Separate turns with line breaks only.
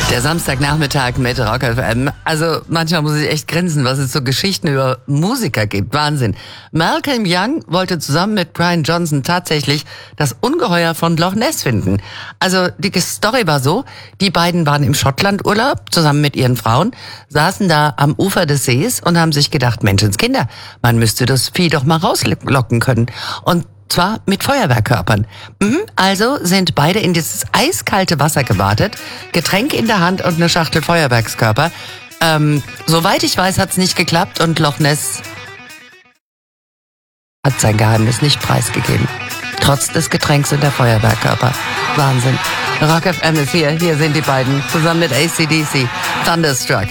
Der Samstagnachmittag mit Rock FM. Also manchmal muss ich echt grinsen, was es so Geschichten über Musiker gibt. Wahnsinn. Malcolm Young wollte zusammen mit Brian Johnson tatsächlich das Ungeheuer von Loch Ness finden. Also die Story war so, die beiden waren im Schottlandurlaub zusammen mit ihren Frauen, saßen da am Ufer des Sees und haben sich gedacht, Menschenskinder, man müsste das Vieh doch mal rauslocken können. Und zwar mit Feuerwerkkörpern. Also sind beide in dieses eiskalte Wasser gewartet, Getränk in der Hand und eine Schachtel Feuerwerkskörper. Soweit ich weiß, hat's nicht geklappt und Loch Ness hat sein Geheimnis nicht preisgegeben. Trotz des Getränks und der Feuerwerkkörper. Wahnsinn. Rock FM ist hier sind die beiden, zusammen mit AC/DC. Thunderstruck.